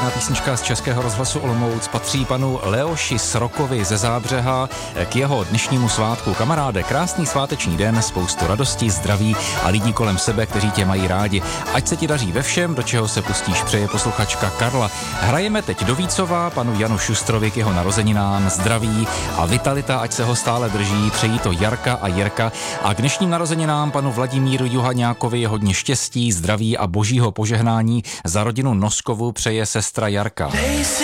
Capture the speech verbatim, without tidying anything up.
krásná písnička z Českého rozhlasu Olomouc patří panu Leoši Srokovi ze Zábřeha k jeho dnešnímu svátku. Kamaráde, krásný sváteční den, spoustu radosti, zdraví a lidí kolem sebe, kteří tě mají rádi. Ať se ti daří ve všem, do čeho se pustíš, přeje posluchačka Karla. Hrajeme teď do Vícova panu Janu Šustrovi k jeho narozeninám, zdraví a vitalita, ať se ho stále drží, přejí to Jarka a Jirka. A k dnešním narozeninám panu Vladimíru Juhaňákovi hodně štěstí, zdraví a božího požehnání za rodinu Noskovu přeje sestra Jarka. Nejsi